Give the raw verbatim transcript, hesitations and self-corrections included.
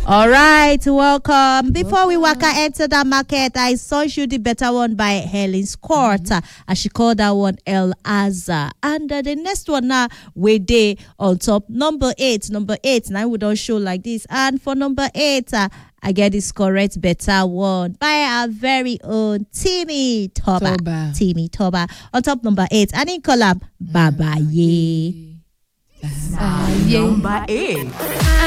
All right, welcome. Before we walk enter the market, I saw you the better one by Helen Scott. Mm-hmm. As she called that one El Azza. And uh, the next one now, we day on top. Number eight. Number eight. Now we don't show like this. And for number eight, uh, I get this correct better one by our very own Timmy Toba. Toba. Timmy Toba. On top number eight. And in column, Baba Ye. Number eight.